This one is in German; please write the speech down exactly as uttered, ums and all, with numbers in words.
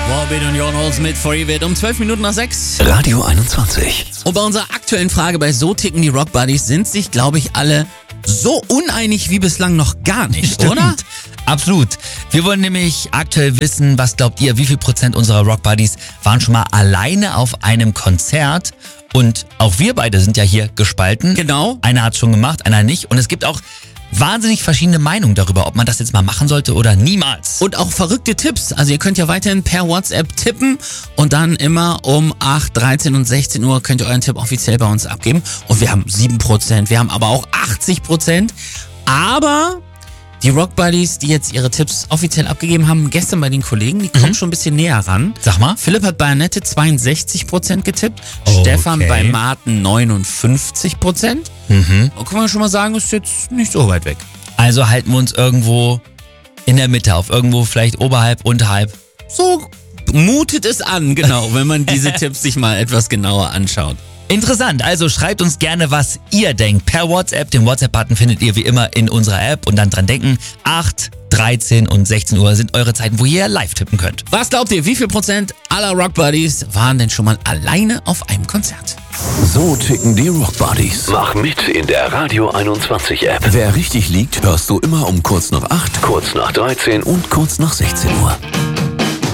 Warbeat und Jon Holz mit For You wird um zwölf Minuten nach sechs. Radio einundzwanzig. Und bei unserer aktuellen Frage bei So ticken die Rock Buddies sind sich, glaube ich, alle so uneinig wie bislang noch gar nicht, Stimmt. oder? Absolut. Wir wollen nämlich aktuell wissen, was glaubt ihr, wie viel Prozent unserer Rock Buddies waren schon mal alleine auf einem Konzert? Und auch wir beide sind ja hier gespalten. Genau. Einer hat es schon gemacht, einer nicht. Und es gibt auch wahnsinnig verschiedene Meinungen darüber, ob man das jetzt mal machen sollte oder niemals. Und auch verrückte Tipps. Also ihr könnt ja weiterhin per WhatsApp tippen und dann immer um acht, dreizehn und sechzehn Uhr könnt ihr euren Tipp offiziell bei uns abgeben. Und wir haben sieben Prozent, wir haben aber auch achtzig Prozent. Aber die Rock Buddies, die jetzt ihre Tipps offiziell abgegeben haben, gestern bei den Kollegen, die kommen schon ein bisschen näher ran. Sag mal. Philipp hat bei Annette zweiundsechzig Prozent getippt, Okay. Stefan bei Martin neunundfünfzig Prozent. Mhm. Da kann man schon mal sagen, ist jetzt nicht so weit weg. Also halten wir uns irgendwo in der Mitte auf. Irgendwo vielleicht oberhalb, unterhalb. So mutet es an, genau, wenn man diese Tipps sich mal etwas genauer anschaut. Interessant, also schreibt uns gerne, was ihr denkt. Per WhatsApp, den WhatsApp-Button findet ihr wie immer in unserer App. Und dann dran denken, acht, dreizehn und sechzehn Uhr sind eure Zeiten, wo ihr live tippen könnt. Was glaubt ihr, wie viel Prozent aller Rock Buddies waren denn schon mal alleine auf einem Konzert? So ticken die Rock Buddies. Mach mit in der Radio einundzwanzig App. Wer richtig liegt, hörst du immer um kurz nach acht, Kurz nach dreizehn und kurz nach sechzehn Uhr.